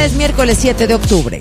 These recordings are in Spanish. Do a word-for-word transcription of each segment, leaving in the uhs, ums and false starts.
es miércoles siete de octubre.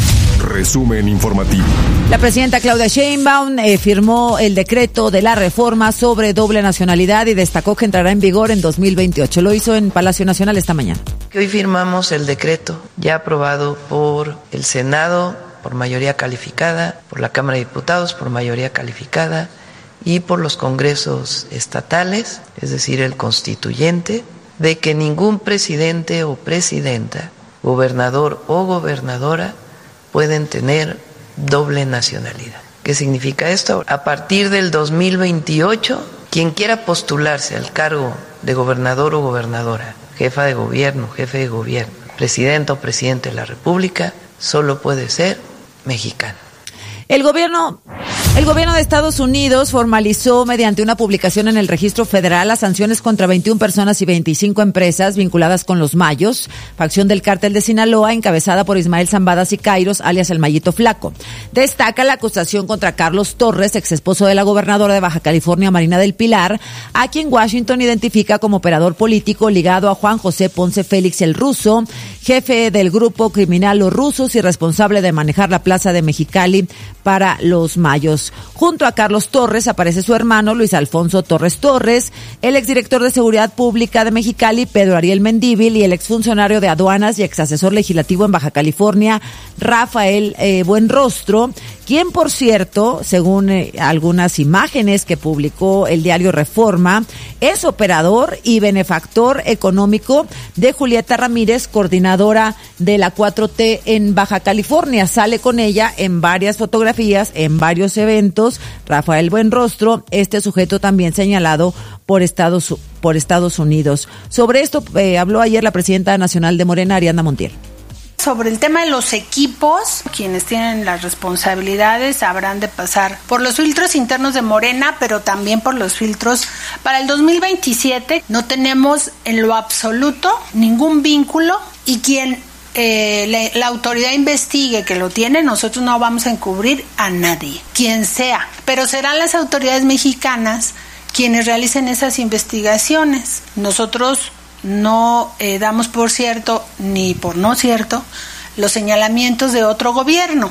Resumen informativo. La presidenta Claudia Sheinbaum eh, firmó el decreto de la reforma sobre doble nacionalidad y destacó que entrará en vigor en dos mil veintiocho. Lo hizo en Palacio Nacional esta mañana. Hoy firmamos el decreto ya aprobado por el Senado por mayoría calificada, por la Cámara de Diputados por mayoría calificada y por los congresos estatales, es decir, el constituyente, de que ningún presidente o presidenta, gobernador o gobernadora pueden tener doble nacionalidad. ¿Qué significa esto? A partir del dos mil veintiocho, quien quiera postularse al cargo de gobernador o gobernadora, jefa de gobierno, jefe de gobierno, presidenta o presidente de la República, solo puede ser mexicano. El gobierno, el gobierno de Estados Unidos formalizó mediante una publicación en el Registro Federal las sanciones contra veintiuna personas y veinticinco empresas vinculadas con los Mayos, facción del cártel de Sinaloa encabezada por Ismael Zambada Sicairos, alias el Mayito Flaco. Destaca la acusación contra Carlos Torres, ex esposo de la gobernadora de Baja California, Marina del Pilar, a quien Washington identifica como operador político ligado a Juan José Ponce Félix el Ruso, jefe del grupo criminal Los Rusos y responsable de manejar la plaza de Mexicali para los Mayos. Junto a Carlos Torres aparece su hermano Luis Alfonso Torres Torres, el exdirector de Seguridad Pública de Mexicali, Pedro Ariel Mendívil, y el exfuncionario de Aduanas y exasesor legislativo en Baja California, Rafael eh, Buenrostro, quien, por cierto, según eh, algunas imágenes que publicó el diario Reforma, es operador y benefactor económico de Julieta Ramírez, coordinadora de la cuatro T en Baja California. Sale con ella en varias fotografías, en varios eventos. Rafael Buenrostro, este sujeto también señalado por Estados, por Estados Unidos. Sobre esto eh, habló ayer la presidenta nacional de Morena, Ariadna Montiel. Sobre el tema de los equipos, quienes tienen las responsabilidades habrán de pasar por los filtros internos de Morena, pero también por los filtros para el dos mil veintisiete. No tenemos en lo absoluto ningún vínculo y quien eh, la, la autoridad investigue que lo tiene, nosotros no vamos a encubrir a nadie, quien sea. Pero serán las autoridades mexicanas quienes realicen esas investigaciones. Nosotros no eh, damos por cierto ni por no cierto los señalamientos de otro gobierno.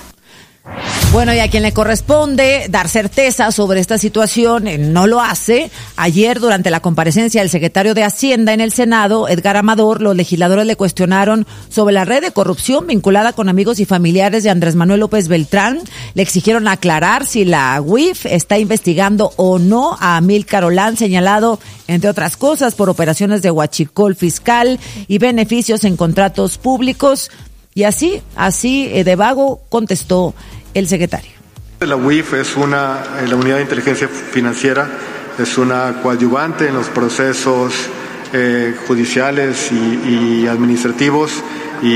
Bueno, y a quien le corresponde dar certeza sobre esta situación eh, no lo hace. Ayer, durante la comparecencia del secretario de Hacienda en el Senado, Edgar Amador, los legisladores le cuestionaron sobre la red de corrupción vinculada con amigos y familiares de Andrés Manuel López Beltrán. Le exigieron aclarar si la U I F está investigando o no a Amílcar Olán, señalado, entre otras cosas, por operaciones de huachicol fiscal y beneficios en contratos públicos. Y así, así de vago contestó el secretario. La U I F es una, la Unidad de Inteligencia Financiera, es una coadyuvante en los procesos eh, judiciales y, y administrativos y,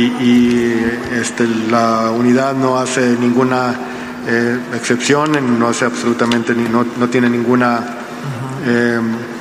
y este, la unidad no hace ninguna eh, excepción, no hace absolutamente, ni, no, no tiene ninguna eh,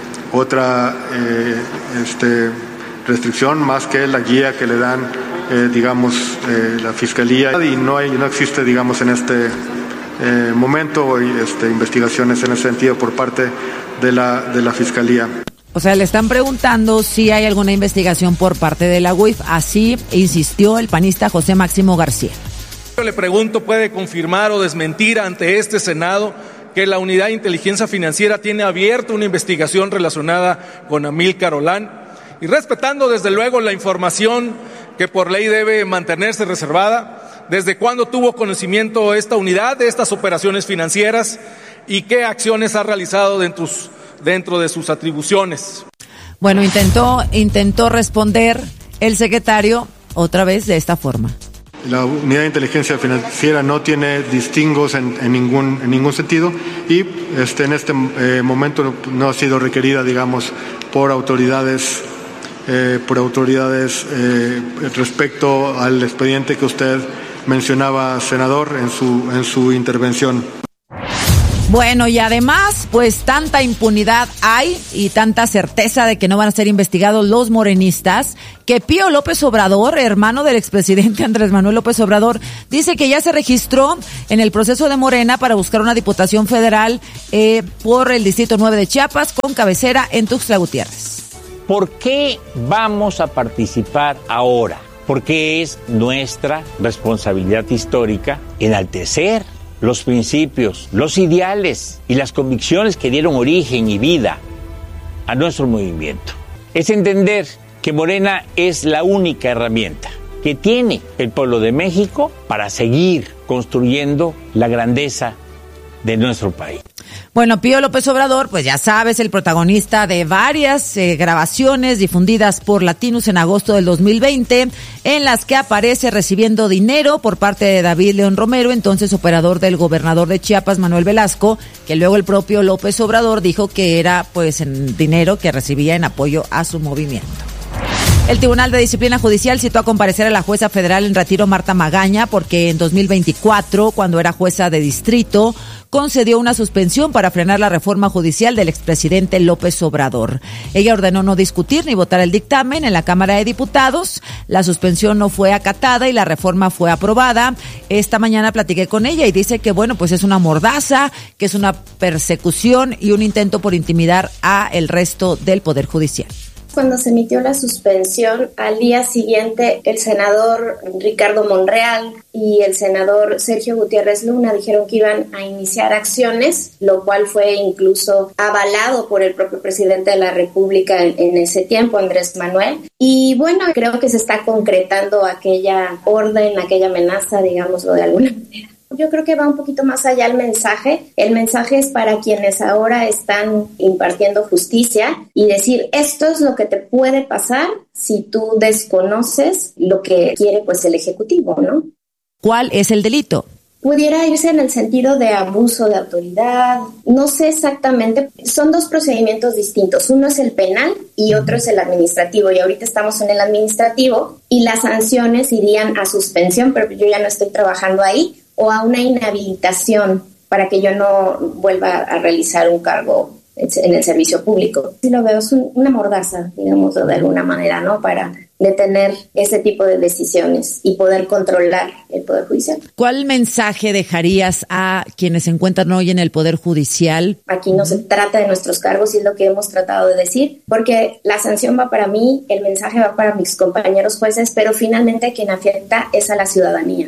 otra eh, este, restricción más que la guía que le dan Eh, digamos, eh, la Fiscalía, y no hay, no existe, digamos, en este eh, momento este, investigaciones en ese sentido por parte de la, de la Fiscalía. O sea, le están preguntando si hay alguna investigación por parte de la U I F. Así insistió el panista José Máximo García. Yo le pregunto, ¿puede confirmar o desmentir ante este Senado que la Unidad de Inteligencia Financiera tiene abierta una investigación relacionada con Amílcar Olán? Y respetando desde luego la información que por ley debe mantenerse reservada, ¿desde cuándo tuvo conocimiento esta unidad de estas operaciones financieras y qué acciones ha realizado dentro, dentro de sus atribuciones? Bueno, intentó, intentó responder el secretario otra vez de esta forma. La Unidad de Inteligencia Financiera no tiene distingos en, en, ningún, en ningún sentido y este, en este eh, momento no ha sido requerida, digamos, por autoridades Eh, por autoridades eh, respecto al expediente que usted mencionaba, senador, en su en su intervención. Bueno, y además, pues tanta impunidad hay y tanta certeza de que no van a ser investigados los morenistas, que Pío López Obrador, hermano del expresidente Andrés Manuel López Obrador, dice que ya se registró en el proceso de Morena para buscar una diputación federal eh, por el Distrito nueve de Chiapas, con cabecera en Tuxtla Gutiérrez. ¿Por qué vamos a participar ahora? porque es nuestra responsabilidad histórica enaltecer los principios, los ideales y las convicciones que dieron origen y vida a nuestro movimiento. Es entender que Morena es la única herramienta que tiene el pueblo de México para seguir construyendo la grandeza de nuestro país. Bueno, Pío López Obrador, pues ya sabes, el protagonista de varias eh, grabaciones difundidas por Latinus en agosto del dos mil veinte, en las que aparece recibiendo dinero por parte de David León Romero, entonces operador del gobernador de Chiapas, Manuel Velasco, que luego el propio López Obrador dijo que era pues en dinero que recibía en apoyo a su movimiento. El Tribunal de Disciplina Judicial citó a comparecer a la jueza federal en retiro Marta Magaña porque en dos mil veinticuatro, cuando era jueza de distrito, concedió una suspensión para frenar la reforma judicial del expresidente López Obrador. Ella ordenó no discutir ni votar el dictamen en la Cámara de Diputados. La suspensión no fue acatada y la reforma fue aprobada. Esta mañana platiqué con ella y dice que, bueno, pues es una mordaza, que es una persecución y un intento por intimidar a el resto del Poder Judicial. Cuando se emitió la suspensión, al día siguiente el senador Ricardo Monreal y el senador Sergio Gutiérrez Luna dijeron que iban a iniciar acciones, lo cual fue incluso avalado por el propio presidente de la República en, en ese tiempo, Andrés Manuel. Y bueno, creo que se está concretando aquella orden, aquella amenaza, digámoslo de alguna manera. Yo creo que va un poquito más allá el mensaje. El mensaje es para quienes ahora están impartiendo justicia y decir, esto es lo que te puede pasar si tú desconoces lo que quiere pues el Ejecutivo, ¿no? ¿Cuál es el delito? Pudiera irse en el sentido de abuso de autoridad, no sé exactamente, son dos procedimientos distintos, uno es el penal y otro es el administrativo, y ahorita estamos en el administrativo y las sanciones irían a suspensión, pero yo ya no estoy trabajando ahí, o a una inhabilitación para que yo no vuelva a realizar un cargo en el servicio público. Si lo veo, es un, una mordaza, digamos, de alguna manera, ¿no? Para detener ese tipo de decisiones y poder controlar el Poder Judicial. ¿Cuál mensaje dejarías a quienes se encuentran hoy en el Poder Judicial? Aquí no se trata de nuestros cargos y es lo que hemos tratado de decir, porque la sanción va para mí, el mensaje va para mis compañeros jueces, pero finalmente a quien afecta es a la ciudadanía.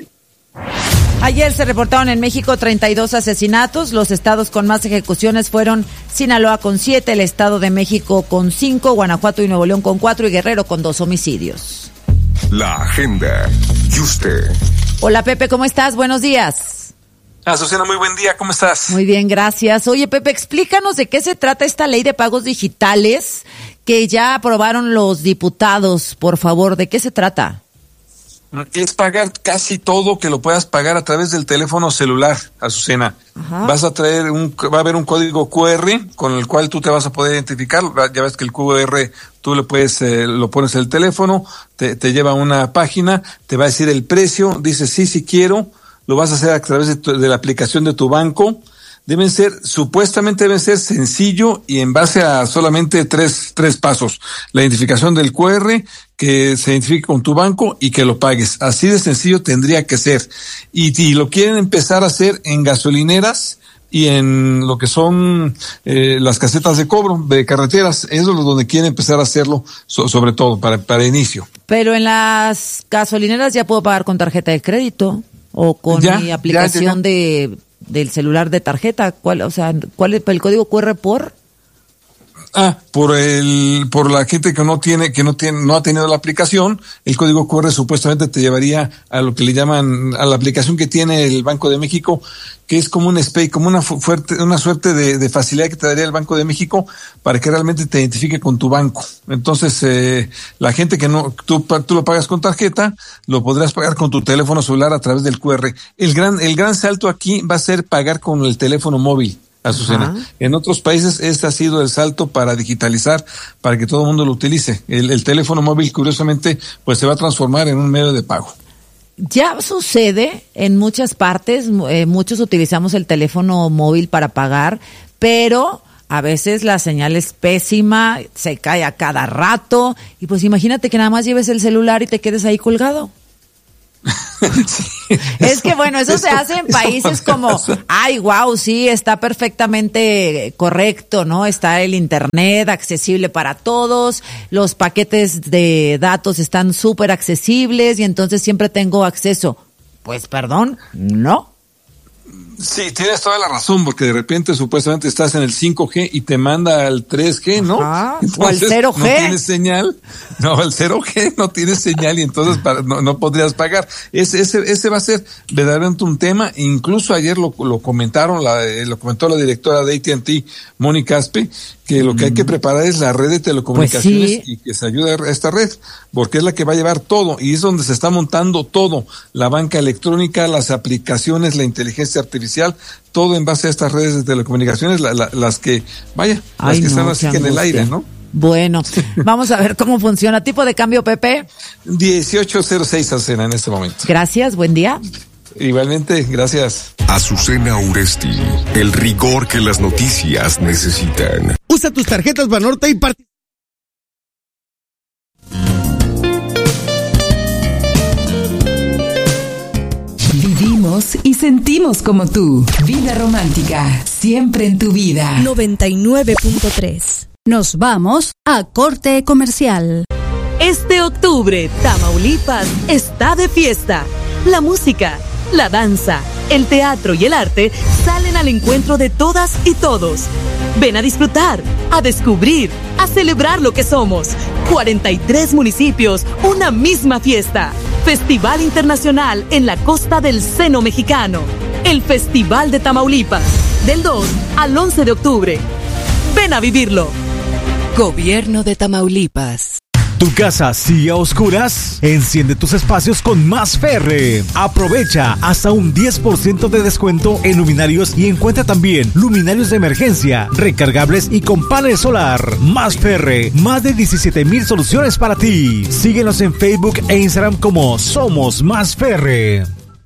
Ayer se reportaron en México treinta y dos asesinatos. Los estados con más ejecuciones fueron Sinaloa con siete, el Estado de México con cinco, Guanajuato y Nuevo León con cuatro y Guerrero con dos homicidios. La agenda. ¿Y usted? Hola Pepe, ¿cómo estás? Buenos días. Azucena, muy buen día, ¿cómo estás? Muy bien, gracias. Oye Pepe, explícanos de qué se trata esta ley de pagos digitales que ya aprobaron los diputados, por favor, ¿de qué se trata? Es pagar casi todo que lo puedas pagar a través del teléfono celular, Azucena. Ajá. Vas a traer un, va a haber un código cu erre con el cual tú te vas a poder identificar. Ya ves que el cu erre tú le puedes, eh, lo pones en el teléfono, te, te lleva a una página, te va a decir el precio, dices sí, sí quiero, lo vas a hacer a través de, tu, de la aplicación de tu banco. Deben ser, supuestamente deben ser sencillo y en base a solamente tres, tres pasos. La identificación del cu erre, que se identifique con tu banco y que lo pagues. Así de sencillo tendría que ser. Y si lo quieren empezar a hacer en gasolineras y en lo que son eh, las casetas de cobro de carreteras, eso es donde quieren empezar a hacerlo, so, sobre todo para, para inicio. Pero en las gasolineras ya puedo pagar con tarjeta de crédito o con ya, mi aplicación ya, ya. de... del celular de tarjeta. ¿Cuál, o sea, cuál es el código cu erre por? Ah, por el, por la gente que no tiene, que no tiene, no ha tenido la aplicación, el código cu erre supuestamente te llevaría a lo que le llaman, a la aplicación que tiene el Banco de México, que es como un S P E I, como una fuerte, una suerte de, de facilidad que te daría el Banco de México para que realmente te identifique con tu banco. Entonces, eh, la gente que no, tú, tú lo pagas con tarjeta, lo podrás pagar con tu teléfono celular a través del cu erre. El gran, el gran salto aquí va a ser pagar con el teléfono móvil. Azucena. Ajá. En otros países este ha sido el salto para digitalizar, para que todo el mundo lo utilice. El, el teléfono móvil, curiosamente, pues se va a transformar en un medio de pago. Ya sucede en muchas partes, eh, muchos utilizamos el teléfono móvil para pagar, pero a veces la señal es pésima, se cae a cada rato, y pues imagínate que nada más lleves el celular y te quedes ahí colgado. Sí, es que bueno, eso, eso se hace en países como, ay, wow, sí, está perfectamente correcto, ¿no? Está el internet accesible para todos, los paquetes de datos están súper accesibles y entonces siempre tengo acceso. Pues perdón, no. Sí, tienes toda la razón, porque de repente supuestamente estás en el cinco G y te manda al tres G, ¿no? Ajá, o al cero G. No tienes señal, no, al cero G no tienes señal y entonces para, no, no podrías pagar. Ese, ese, ese va a ser verdaderamente un tema. Incluso ayer lo, lo comentaron, la, lo comentó la directora de A T and T, Mónica Aspe, que lo que hay que preparar es la red de telecomunicaciones pues sí. y que se ayude a esta red, porque es la que va a llevar todo y es donde se está montando todo, la banca electrónica, las aplicaciones, la inteligencia artificial, todo en base a estas redes de telecomunicaciones, la, la, las que, vaya, Ay, las que no, están así que en el aire, ¿no? Bueno, vamos a ver cómo funciona. ¿Tipo de cambio, Pepe? dieciocho cero seis Azucena en este momento. Gracias, buen día. Igualmente, gracias. Azucena Uresti, el rigor que las noticias necesitan. Usa tus tarjetas Banorte y participa. Vivimos y sentimos como tú. Vida romántica, siempre en tu vida. noventa y nueve punto tres. Nos vamos a corte comercial. Este octubre, Tamaulipas está de fiesta. La música, la danza, el teatro y el arte salen al encuentro de todas y todos. Ven a disfrutar, a descubrir, a celebrar lo que somos. cuarenta y tres municipios, una misma fiesta. Festival Internacional en la costa del Seno Mexicano. El Festival de Tamaulipas, del dos al once de octubre. Ven a vivirlo. Gobierno de Tamaulipas. ¿Tu casa sigue a oscuras? Enciende tus espacios con Más Ferre. Aprovecha hasta un diez por ciento de descuento en luminarios y encuentra también luminarios de emergencia, recargables y con panel solar. Más Ferre, más de diecisiete mil soluciones para ti. Síguenos en Facebook e Instagram como Somos Más Ferre.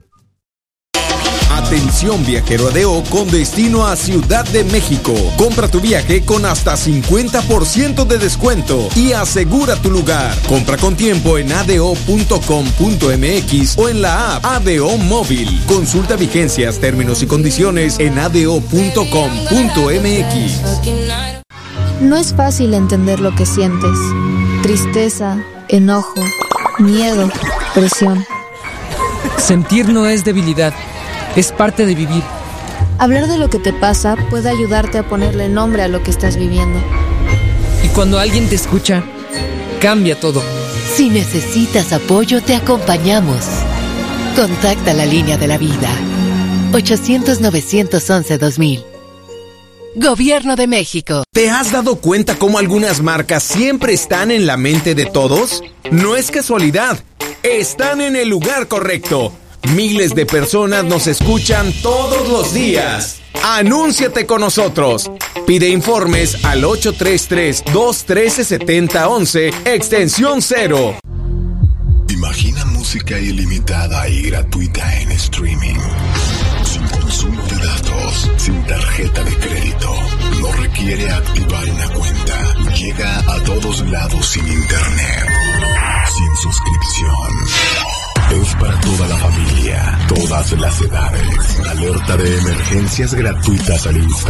Atención viajero A D O con destino a Ciudad de México. Compra tu viaje con hasta cincuenta por ciento de descuento y asegura tu lugar. Compra con tiempo en a d o punto com punto m x o en la app A D O Móvil. Consulta vigencias, términos y condiciones en a d o punto com punto m x. No es fácil entender lo que sientes. Tristeza, enojo, miedo, presión. Sentir no es debilidad. Es parte de vivir. Hablar de lo que te pasa puede ayudarte a ponerle nombre a lo que estás viviendo. Y cuando alguien te escucha, cambia todo. Si necesitas apoyo, te acompañamos. Contacta la línea de la vida. ochocientos, novecientos once, dos mil. Gobierno de México. ¿Te has dado cuenta cómo algunas marcas siempre están en la mente de todos? No es casualidad. Están en el lugar correcto. Miles de personas nos escuchan todos los días. Anúnciate con nosotros. Pide informes al ocho tres tres, dos uno tres, siete cero uno uno, extensión cero. Imagina música ilimitada y gratuita en streaming. Sin consumo de datos, sin tarjeta de crédito. No requiere activar una cuenta. Llega a todos lados sin internet. Sin suscripción. Es para toda la familia, todas las edades. Alerta de emergencias gratuitas al instante.